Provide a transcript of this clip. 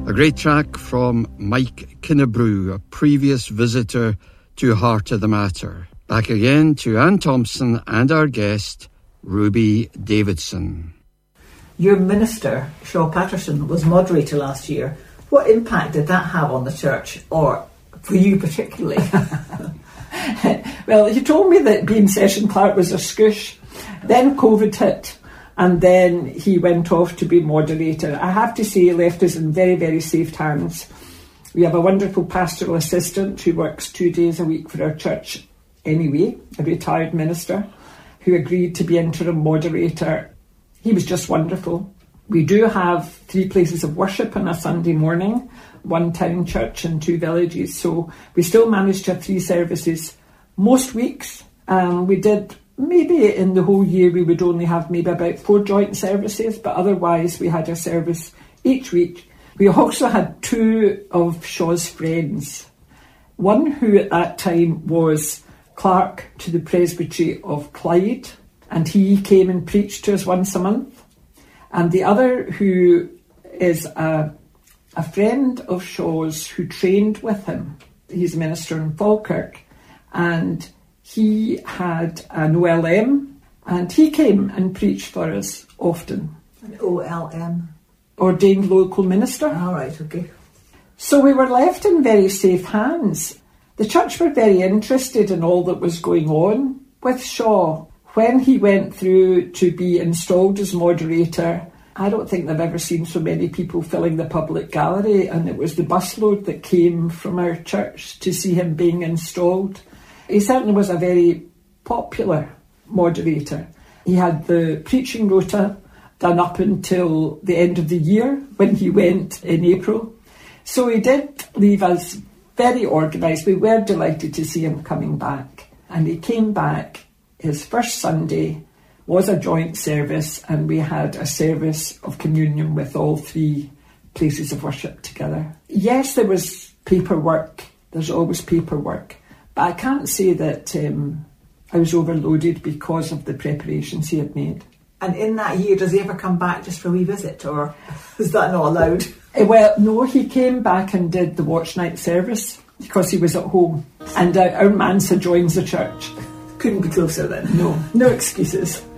A great track from Mike Kinnebrew, a previous visitor to Heart of the Matter. Back again to Anne Thompson and our guest, Ruby Davidson. Your minister, Shaw Patterson, was moderator last year. What impact did that have on the church, or for you particularly? Well, he told me that being session clerk was a scoosh. Then COVID hit, and then he went off to be moderator. I have to say, he left us in very, very safe hands. We have a wonderful pastoral assistant who works 2 days a week for our church anyway, a retired minister, who agreed to be interim moderator. He was just wonderful. We do have 3 places of worship on a Sunday morning, 1 town church and 2 villages, so we still managed to have 3 services most weeks. We did, maybe in the whole year we would only have maybe about 4 joint services, but otherwise we had a service each week. We also had 2 of Shaw's friends. One who at that time was clerk to the Presbytery of Clyde, and he came and preached to us once a month. And the other who is a friend of Shaw's who trained with him. He's a minister in Falkirk, and he had an OLM, and he came and preached for us often. An OLM? Ordained Local Minister. All right, okay. So we were left in very safe hands. The church were very interested in all that was going on with Shaw. When he went through to be installed as moderator, I don't think they've ever seen so many people filling the public gallery, and it was the busload that came from our church to see him being installed. He certainly was a very popular moderator. He had the preaching rota done up until the end of the year when he went in April. So he did leave us very organised. We were delighted to see him coming back. And he came back. His first Sunday was a joint service, and we had a service of communion with all 3 places of worship together. Yes, there was paperwork. There's always paperwork. But I can't say that I was overloaded because of the preparations he had made. And in that year, does he ever come back just for a wee visit, or is that not allowed? Well, no, he came back and did the watch night service because he was at home. And our Mansa joins the church. Couldn't be closer then. No excuses.